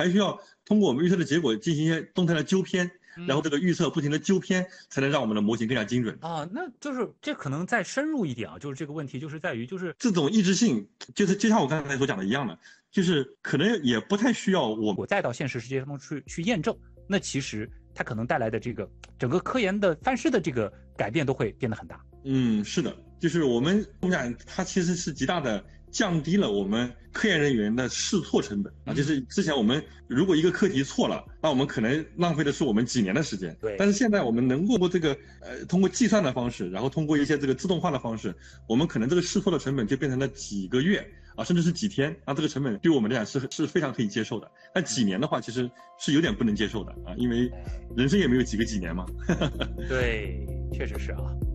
还需要通过我们预测的结果进行一些动态的纠偏，然后这个预测不停的纠偏，才能让我们的模型更加精准啊。那就是这可能再深入一点啊，就是这个问题就是在于就是这种异质性，就是就像我刚才所讲的一样的，就是可能也不太需要我再到现实世界中去验证，那其实它可能带来的这个整个科研的范式的这个改变都会变得很大。 是的，就是我们讲它其实是极大的降低了我们科研人员的试错成本啊，就是之前我们如果一个课题错了，那我们可能浪费的是我们几年的时间。 对。 但是现在我们能够这个通过计算的方式，然后通过一些这个自动化的方式，我们可能这个试错的成本就变成了几个月啊，甚至是几天啊，这个成本对我们来讲是非常可以接受的。但几年的话，其实是有点不能接受的啊，因为人生也没有几年嘛。 对，确实是啊。